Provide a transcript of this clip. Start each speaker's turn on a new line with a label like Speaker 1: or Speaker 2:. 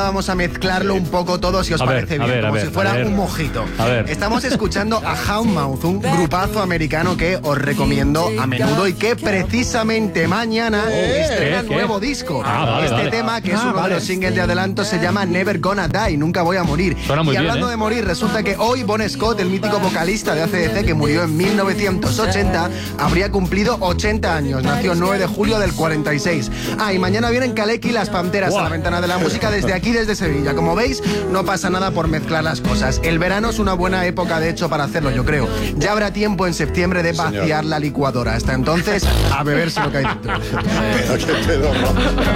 Speaker 1: vamos a mezclarlo un poco todo, si os parece bien, como si fuera un mojito. Estamos escuchando a Houndmouth, un grupazo americano que os recomiendo a menudo y que precisamente mañana estrena nuevo disco. Este tema, que es uno de los singles de adelanto, se llama Never Gonna Die, Nunca Voy a Morir. Y hablando de morir, resulta que hoy Bon Scott, el mítico vocalista de AC/DC, que murió en 1980, habría cumplido 80 años. Nació el 9 de julio del 46. Y mañana vienen Kaleki y las Panteras a la ventana de la música desde aquí, desde Sevilla. Como veis, no pasa nada por mezclar las cosas. El verano es una buena época, de hecho, para hacerlo, yo creo. Ya habrá tiempo en septiembre de vaciar la licuadora. Hasta entonces, a beberse lo que hay dentro.
Speaker 2: Pero qué pedo, ¿no?